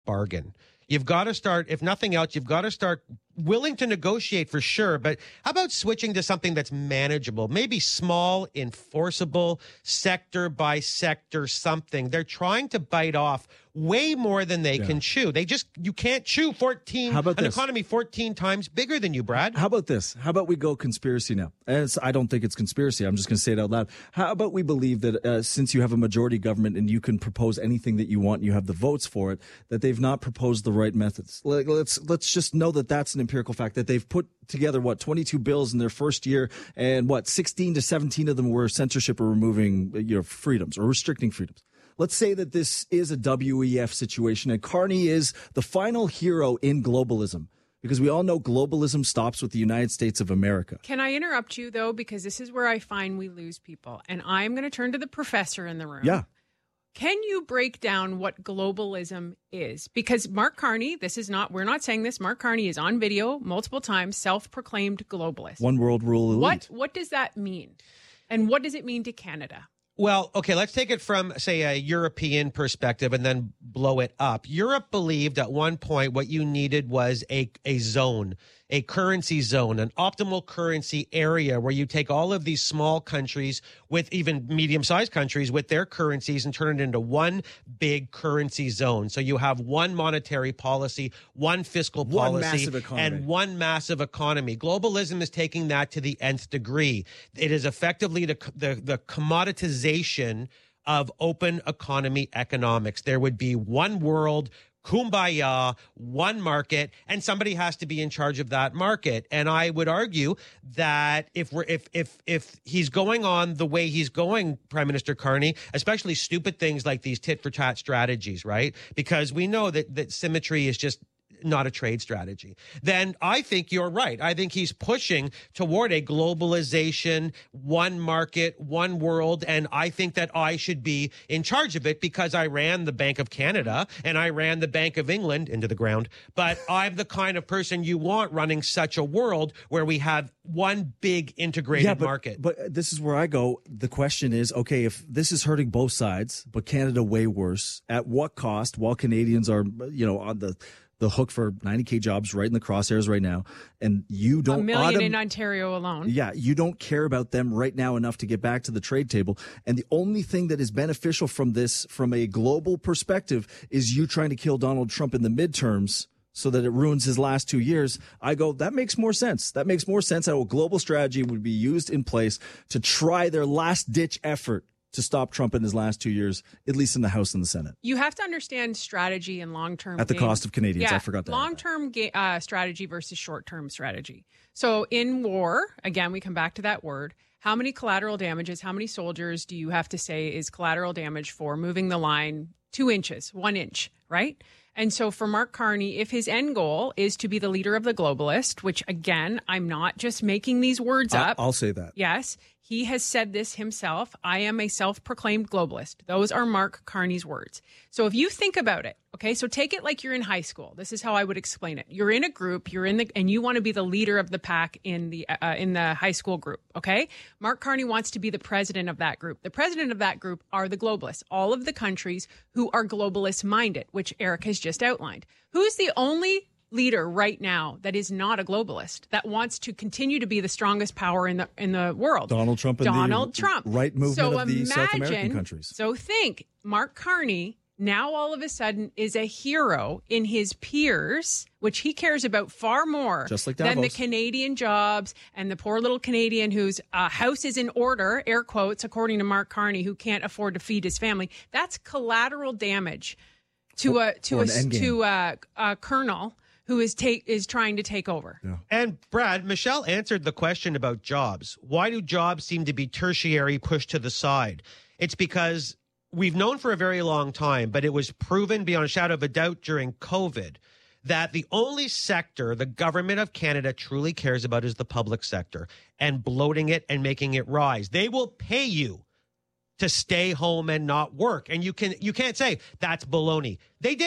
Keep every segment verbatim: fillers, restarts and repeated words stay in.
bargain. You've got to start, if nothing else, you've got to start willing to negotiate for sure. But how about switching to something that's manageable, maybe small, enforceable, sector by sector something. They're trying to bite off way more than they yeah. can chew. They just, you can't chew fourteen, how about an this? economy fourteen times bigger than you, Brad. How about this? How about we go conspiracy now? As I don't think it's conspiracy. I'm just going to say it out loud. How about we believe that uh, since you have a majority government and you can propose anything that you want, and you have the votes for it, that they've not proposed the right methods. Like, let's let's just know that that's an empirical fact, that they've put together, what, twenty-two bills in their first year, and what, sixteen to seventeen of them were censorship or removing you know, freedoms or restricting freedoms. Let's say that this is a W E F situation and Carney is the final hero in globalism, because we all know globalism stops with the United States of America. Can I interrupt you, though? Because this is where I find we lose people. And I'm going to turn to the professor in the room. Yeah. Can you break down what globalism is? Because Mark Carney, this is not, we're not saying this, Mark Carney is on video multiple times, self-proclaimed globalist. One world rule elite. What, what does that mean? And what does it mean to Canada? Well, okay, let's take it from, say, a European perspective and then blow it up. Europe believed at one point what you needed was a, a zone, a currency zone, an optimal currency area where you take all of these small countries with even medium-sized countries with their currencies and turn it into one big currency zone. So you have one monetary policy, one fiscal one policy, massive economy. and one massive economy. Globalism is taking that to the nth degree. It is effectively the, the, the commoditization of open economy economics. There would be one world, kumbaya, one market, and somebody has to be in charge of that market. And I would argue that if we're if if if he's going on the way he's going, Prime Minister Carney, especially stupid things like these tit for tat strategies, right? Because we know that that symmetry is just not a trade strategy, then I think you're right. I think he's pushing toward a globalization, one market, one world, and I think that I should be in charge of it because I ran the Bank of Canada and I ran the Bank of England into the ground. But I'm the kind of person you want running such a world where we have one big integrated yeah, but, market. But this is where I go. The question is, okay, if this is hurting both sides, but Canada way worse, at what cost while Canadians are, you know, on the the hook for ninety K jobs right in the crosshairs right now, and you don't... A million autom- in Ontario alone. Yeah, you don't care about them right now enough to get back to the trade table. And the only thing that is beneficial from this, from a global perspective, is you trying to kill Donald Trump in the midterms so that it ruins his last two years. I go, that makes more sense. That makes more sense how a global strategy would be used in place to try their last-ditch effort to stop Trump in his last two years, at least in the House and the Senate. You have to understand strategy and long-term At the game. cost of Canadians. Yeah, I forgot that. Long-term ga- uh, strategy versus short-term strategy. So in war, again, we come back to that word. How many collateral damages, how many soldiers do you have to say is collateral damage for moving the line two inches, one inch, right? And so for Mark Carney, if his end goal is to be the leader of the globalist, which again, I'm not just making these words up. I'll say that. Yes. He has said this himself. I am a self-proclaimed globalist. Those are Mark Carney's words. So if you think about it, okay, so take it like you're in high school. This is how I would explain it. You're in a group, you're in the, and you want to be the leader of the pack in the uh, in the high school group, okay? Mark Carney wants to be the president of that group. The president of that group are the globalists, all of the countries who are globalist-minded, which Eric has just outlined. Who's the only leader right now that is not a globalist, that wants to continue to be the strongest power in the in the world? Donald Trump and Donald the Trump. right movement so of the imagine, South American countries. So think, Mark Carney now all of a sudden is a hero in his peers, which he cares about far more Just like than the Davos. Canadian jobs and the poor little Canadian whose uh, house is in order, air quotes, according to Mark Carney, who can't afford to feed his family. That's collateral damage to a to Or a an endgame. to a, a colonel who is take is trying to take over. Yeah. And Brad, Michelle answered the question about jobs. Why do jobs seem to be tertiary, pushed to the side? It's because we've known for a very long time, but it was proven beyond a shadow of a doubt during COVID that the only sector the government of Canada truly cares about is the public sector, and bloating it and making it rise. They will pay you to stay home and not work. And you can you can't say that's baloney. They did it.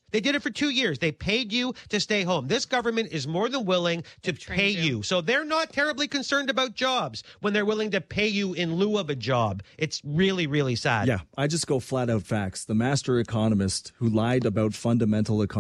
They did it for two years. They paid you to stay home. This government is more than willing to pay you. you. So they're not terribly concerned about jobs when they're willing to pay you in lieu of a job. It's really, really sad. Yeah, I just go flat out facts. The master economist who lied about fundamental economics